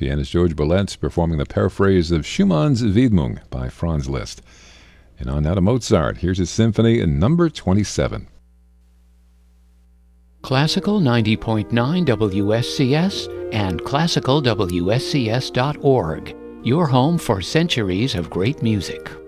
Pianist George Boletz performing the paraphrase of Schumann's Widmung by Franz Liszt. And on now to Mozart. Here's his symphony in number 27. Classical 90.9 WSCS and classicalwscs.org. Your home for centuries of great music.